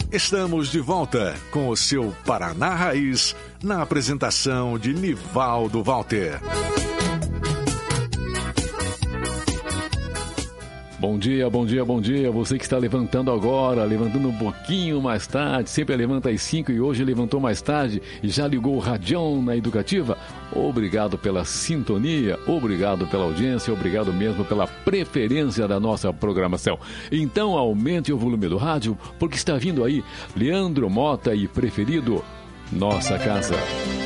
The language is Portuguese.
Estamos de volta com o seu Paraná Raiz, na apresentação de Nivaldo Walter. Bom dia, bom dia, bom dia. Você que está levantando agora, levantando um pouquinho mais tarde, sempre levanta às 5 e hoje levantou mais tarde e já ligou o radião na Educativa. Obrigado pela sintonia, obrigado pela audiência, obrigado mesmo pela preferência da nossa programação. Então aumente o volume do rádio, porque está vindo aí Leandro Mota e Preferido, Nossa Casa.